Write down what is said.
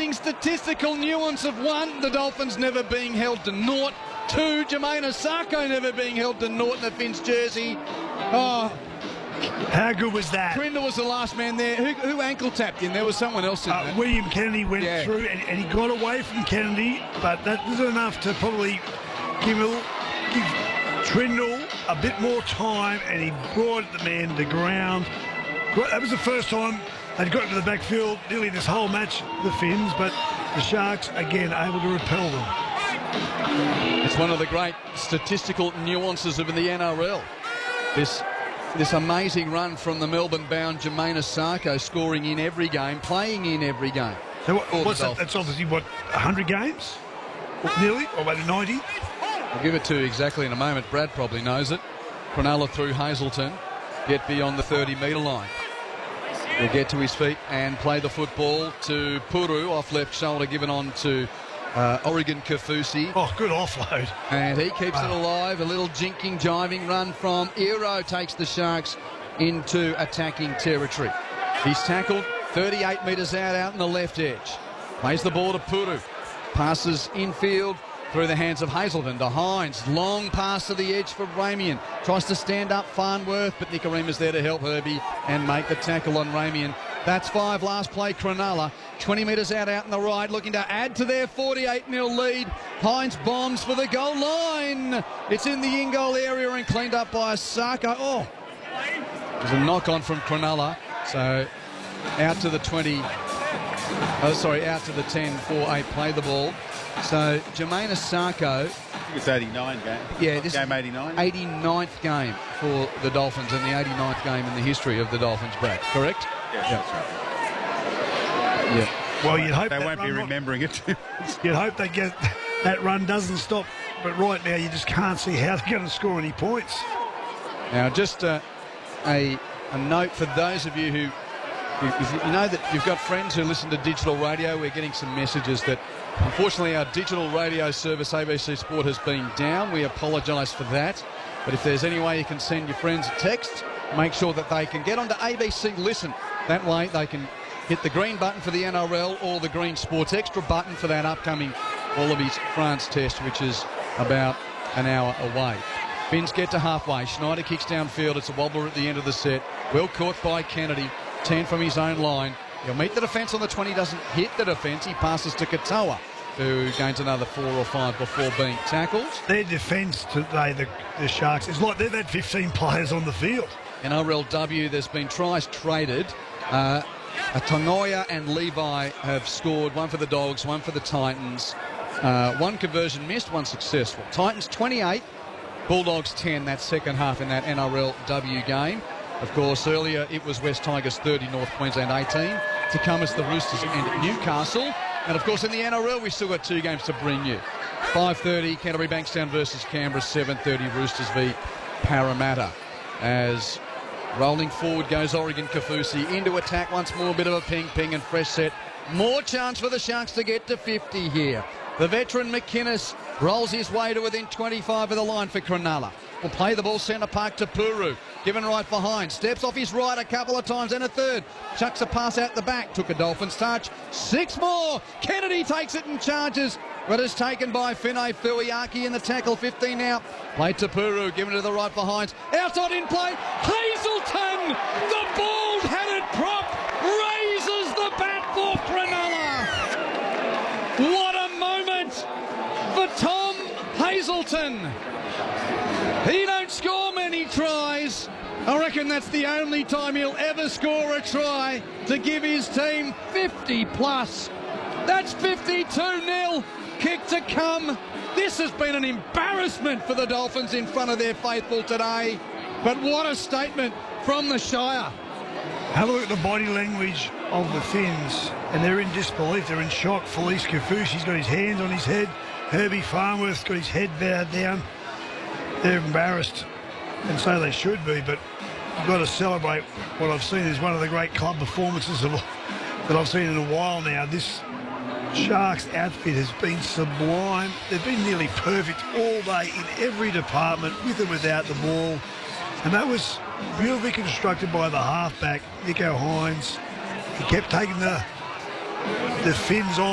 amazing statistical nuance of 1, the Dolphins never being held to naught. 2, Jermaine Asako never being held to naught in the Finns jersey. Oh, how good was that? Trindle was the last man there. Who ankle tapped in? There was someone else in there. William Kennedy went through and he got away from Kennedy, but that wasn't enough to probably give Trindle a bit more time, and he brought the man to the ground. That was the first time they'd got into the backfield nearly this whole match, the Finns, but the Sharks, again, able to repel them. It's one of the great statistical nuances of the NRL. This amazing run from the Melbourne-bound Jermaine Asako, scoring in every game, playing in every game. So what's that? That's obviously, 100 games? Nearly? Or maybe 90? I'll give it to you exactly in a moment. Brad probably knows it. Cronulla through Hazelton, get beyond the 30-metre line. He'll get to his feet and play the football to Puru, off left shoulder, given on to Oregon Kafusi. Oh, good offload. And he keeps it alive. A little jinking, jiving run from Iro takes the Sharks into attacking territory. He's tackled 38 metres out in the left edge. Plays the ball to Puru. Passes infield through the hands of Hazelton to Hines. Long pass to the edge for Ramian. Tries to stand up Farnworth, but Nicarima's there to help Herbie and make the tackle on Ramian. That's 5. Last play, Cronulla. 20 metres out in the right, looking to add to their 48-0 lead. Hines bombs for the goal line. It's in the in-goal area and cleaned up by Asako. Oh, there's a knock-on from Cronulla. So out to the 20. Out to the 10 for a play the ball. So Jermaine Asako. I think it's 89 game. Yeah, this game 89. 89th game for the Dolphins and the 89th game in the history of the Dolphins, Brad. Correct? Yes, Yeah. That's right. Yeah. Well, you'd hope They that won't be remembering it. You'd hope that run doesn't stop. But right now, you just can't see how they're going to score any points. Now, just a note for those of you who you know that you've got friends who listen to digital radio. We're getting some messages that, unfortunately, our digital radio service, ABC Sport, has been down. We apologise for that. But if there's any way you can send your friends a text, make sure that they can get onto ABC Listen. That way they can hit the green button for the NRL or the green Sports Extra button for that upcoming Wallabies France test, which is about an hour away. Finns get to halfway. Schneider kicks downfield. It's a wobbler at the end of the set. Well caught by Kennedy. 10 from his own line. He'll meet the defence on the 20. Doesn't hit the defence. He passes to Katoa, who gains another 4 or 5 before being tackled. Their defence today, the Sharks, it's like they've had 15 players on the field. In RLW, there's been tries traded. Tongoia and Levi have scored, one for the Dogs, one for the Titans. One conversion missed, one successful. Titans 28, Bulldogs 10, that second half in that NRLW game. Of course, earlier it was West Tigers 30, North Queensland 18. Tecumseh, the Roosters and Newcastle. And of course in the NRL we've still got 2 games to bring you. 5:30 Canterbury Bankstown versus Canberra, 7:30 Roosters v Parramatta. As rolling forward goes Oregon Kafusi into attack once more, a bit of a ping and fresh set. More chance for the Sharks to get to 50 here. The veteran McInnes rolls his way to within 25 of the line for Cronulla. Will play the ball centre park to Puru. Given right behind. Steps off his right a couple of times and a third. Chucks a pass out the back. Took a Dolphins touch. 6 more. Kennedy takes it and charges. But it's taken by Finay Fuiaki in the tackle. 15 out. Played to Puru. Given to the right behind. Outside in play. Hazelton. The bald-headed prop raises the bat for Cronulla. What a moment for Tom Hazelton. He don't score many tries. I reckon that's the only time he'll ever score a try to give his team 50 plus. That's 52-0. Kick to come. This has been an embarrassment for the Dolphins in front of their faithful today. But what a statement from the Shire. Have a look at the body language of the Finns, and they're in disbelief. They're in shock. Felice Kafusi's got his hands on his head. Herbie Farnworth's got his head bowed down. They're embarrassed, and so they should be, but you've got to celebrate what I've seen as one of the great club performances that I've seen in a while now. This Sharks outfit has been sublime. They've been nearly perfect all day in every department, with and without the ball. And that was beautifully constructed by the halfback, Nicho Hines. He kept taking the Finns on.